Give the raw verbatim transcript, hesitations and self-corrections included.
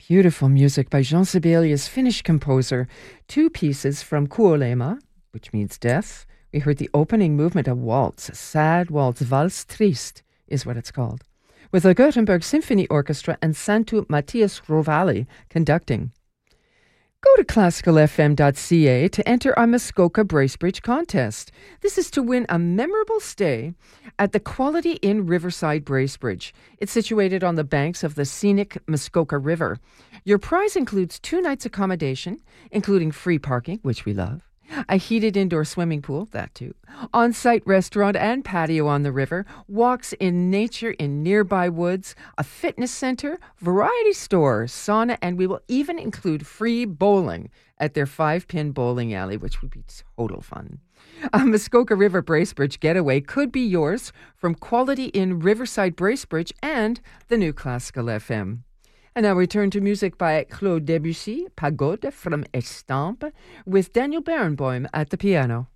Beautiful music by Jean Sibelius, Finnish composer. Two pieces from Kuolema, which means death. We heard the opening movement, a waltz, a sad waltz, Valse Triste is what it's called, with the Gothenburg Symphony Orchestra and Santu Matthias Rovali conducting. Go to classical f m dot c a to enter our Muskoka Bracebridge contest. This is to win a memorable stay at the Quality Inn Riverside Bracebridge. It's situated on the banks of the scenic Muskoka River. Your prize includes two nights accommodation, including free parking, which we love, a heated indoor swimming pool, that too, on-site restaurant and patio on the river, walks in nature in nearby woods, a fitness center, variety store, sauna, and we will even include free bowling at their five-pin bowling alley, which would be total fun. A Muskoka River Bracebridge getaway could be yours from Quality Inn Riverside Bracebridge and the new Classical F M. And now we turn to music by Claude Debussy, Pagode from Estampes, with Daniel Barenboim at the piano.